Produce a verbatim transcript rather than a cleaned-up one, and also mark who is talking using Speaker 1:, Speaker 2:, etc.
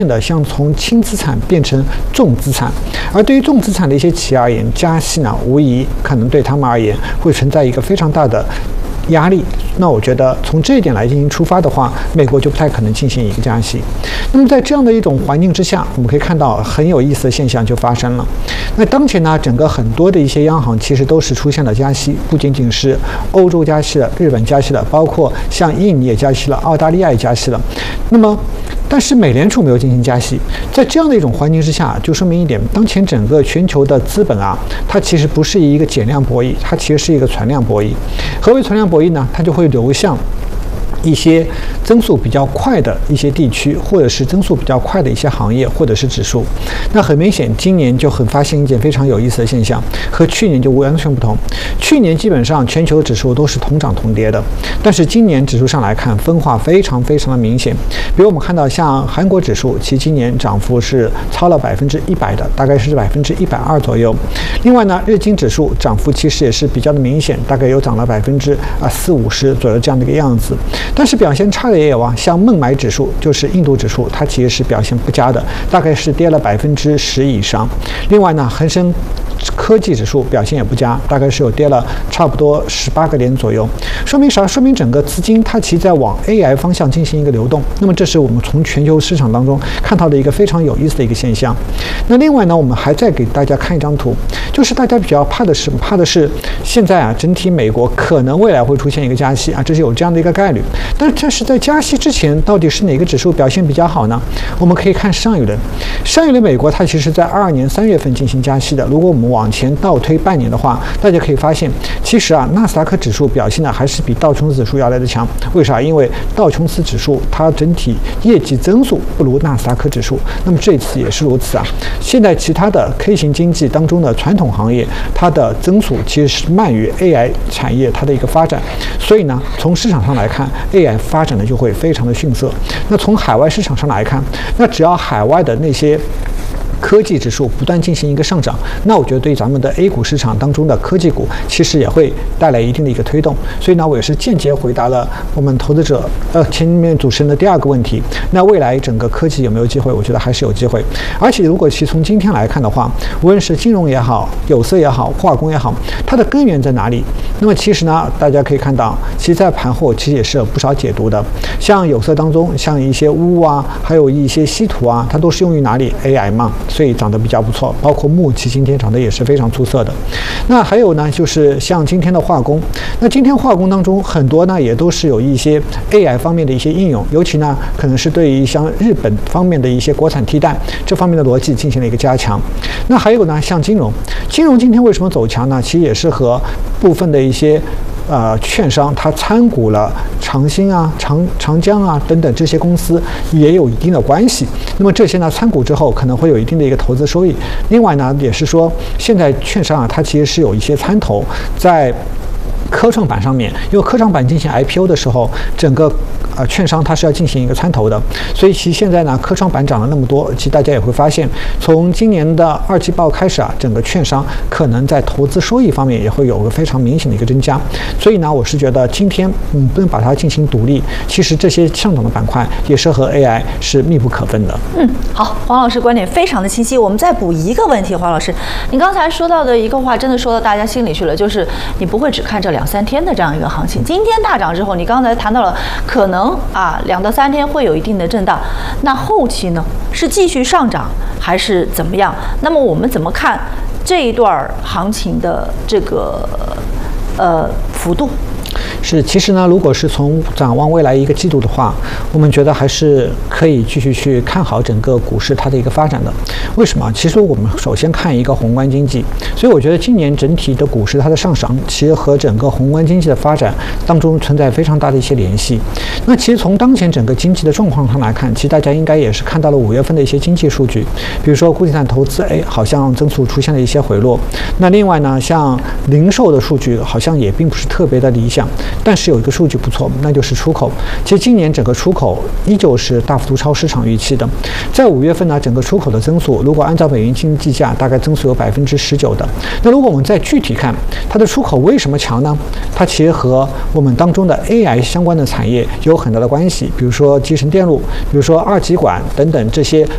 Speaker 1: 的像从轻资产变成重资产，而对于重资产的一些企业而言，加息呢，无疑可能对他们而言会存在一个非常大的压力。那我觉得从这一点来进行出发的话，美国就不太可能进行一个加息。那么在这样的一种环境之下，我们可以看到很有意思的现象就发生了。那当前呢，整个很多的一些央行其实都是出现了加息，不仅仅是欧洲加息了，日本加息了，包括像印尼也加息了，澳大利亚也加息了。那么但是美联储没有进行加息，在这样的一种环境之下，就说明一点，当前整个全球的资本啊，它其实不是一个减量博弈，它其实是一个存量博弈。何为存量博弈呢？它就会流向一些增速比较快的一些地区，或者是增速比较快的一些行业，或者是指数。那很明显，今年就很发现一件非常有意思的现象，和去年就完全不同。去年基本上全球的指数都是同涨同跌的，但是今年指数上来看，分化非常非常的明显。比如我们看到，像韩国指数，其今年涨幅是超了百分之一百的，大概是百分之一百二左右。另外呢，日经指数涨幅其实也是比较的明显，大概有涨了百分之啊四五十左右这样的一个样子。但是表现差的也有啊，像孟买指数，就是印度指数，它其实是表现不佳的，大概是跌了百分之十以上。另外呢，恒生科技指数表现也不佳，大概是有跌了差不多十八个点左右。说明啥？说明整个资金它其实在往 A I 方向进行一个流动。那么这是我们从全球市场当中看到的一个非常有意思的一个现象。那另外呢，我们还再给大家看一张图，就是大家比较怕的是怕的是现在啊，整体美国可能未来会出现一个加息啊，这是有这样的一个概率。但是这是在加息之前，到底是哪个指数表现比较好呢？我们可以看上一轮，上一轮美国它其实在二二年三月份进行加息的。如果我们往前倒推半年的话，大家可以发现，其实啊，纳斯达克指数表现的还是比道琼斯指数要来的强。为啥？因为道琼斯指数它整体业绩增速不如纳斯达克指数，那么这次也是如此啊。现在其他的 K 型经济当中的传统行业，它的增速其实是慢于 A I 产业它的一个发展，所以呢，从市场上来看 ，A I 发展的就会非常的逊色。那从海外市场上来看，那只要海外的那些科技指数不断进行一个上涨，那我觉得对咱们的 A 股市场当中的科技股其实也会带来一定的一个推动。所以呢，我也是间接回答了我们投资者呃前面主持人的第二个问题。那未来整个科技有没有机会？我觉得还是有机会。而且如果其从今天来看的话，无论是金融也好，有色也好，化工也好，它的根源在哪里？那么其实呢，大家可以看到，其实在盘后其实也是有不少解读的。像有色当中，像一些钨啊，还有一些稀土啊，它都是用于哪里 ？A I 嘛。所以涨得比较不错，包括木器今天涨得也是非常出色的。那还有呢，就是像今天的化工，那今天化工当中很多呢也都是有一些 A I 方面的一些应用，尤其呢可能是对于像日本方面的一些国产替代这方面的逻辑进行了一个加强。那还有呢，像金融，金融今天为什么走强呢？其实也是和部分的一些呃，券商它参股了长兴啊、长长江啊等等这些公司也有一定的关系。那么这些呢参股之后可能会有一定的一个投资收益。另外呢，也是说现在券商啊，它其实是有一些参投在科创板上面，因为科创板进行 I P O 的时候，整个呃券商它是要进行一个参投的，所以其实现在呢，科创板涨了那么多，其实大家也会发现，从今年的二季报开始啊，整个券商可能在投资收益方面也会有个非常明显的一个增加。所以呢，我是觉得今天嗯不能把它进行独立，其实这些上涨的板块也是和 A I 是密不可分的。
Speaker 2: 嗯，好，黄老师观点非常的清晰。我们再补一个问题，黄老师，你刚才说到的一个话，真的说到大家心里去了，就是你不会只看这两三天的这样一个行情。今天大涨之后，你刚才谈到了可能啊两到三天会有一定的震荡，那后期呢是继续上涨还是怎么样？那么我们怎么看这一段行情的这个呃幅度？
Speaker 1: 是，其实呢，如果是从展望未来一个季度的话，我们觉得还是可以继续去看好整个股市它的一个发展的。为什么？其实我们首先看一个宏观经济，所以我觉得今年整体的股市它的上涨，其实和整个宏观经济的发展当中存在非常大的一些联系。那其实从当前整个经济的状况上来看，其实大家应该也是看到了五月份的一些经济数据，比如说固定资产投资，哎，好像增速出现了一些回落。那另外呢，像零售的数据好像也并不是特别的理想。但是有一个数据不错，那就是出口。其实今年整个出口依旧是大幅度超市场预期的。在五月份呢，整个出口的增速，如果按照美元进行计价，大概增速有百分之十九的。那如果我们再具体看，它的出口为什么强呢？它其实和我们当中的 A I 相关的产业有很大的关系，比如说集成电路，比如说二极管等等这些